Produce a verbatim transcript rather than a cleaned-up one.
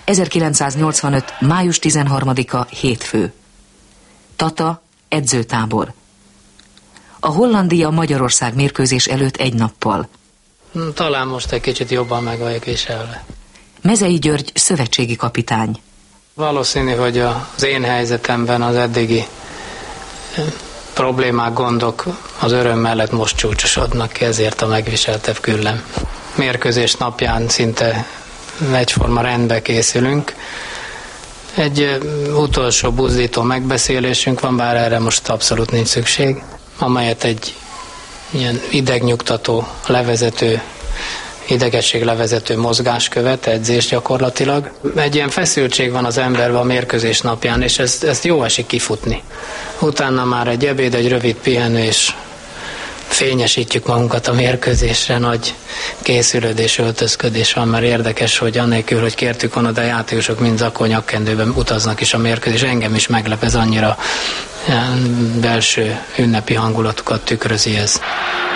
ezerkilencszáznyolcvanöt. május tizenharmadika. Hétfő. Tata, edzőtábor. A Hollandia-Magyarország mérkőzés előtt egy nappal. Talán most egy kicsit jobban meg vagyok viselve. Mezei György, szövetségi kapitány. Valószínű, hogy az én helyzetemben az eddigi problémák, gondok az öröm mellett most csúcsosodnak ki, ezért a megviseltebb küllem. Mérkőzés napján szinte egyforma rendbe készülünk. Egy utolsó buzdító megbeszélésünk van, bár erre most abszolút nincs szükség, amelyet egy ilyen idegnyugtató, levezető, idegességlevezető mozgás követ, edzés gyakorlatilag. Egy ilyen feszültség van az emberben a mérkőzés napján, és ezt, ezt jó esik kifutni. Utána már egy ebéd, egy rövid pihenő, és fényesítjük magunkat a mérkőzésre, nagy készülődés, öltözködés van, mert érdekes, hogy annélkül, hogy kértük volna, de a játékosok mind zakó nyakkendőben utaznak is a mérkőzés. Engem is meglep, ez annyira belső ünnepi hangulatukat tükrözi ez.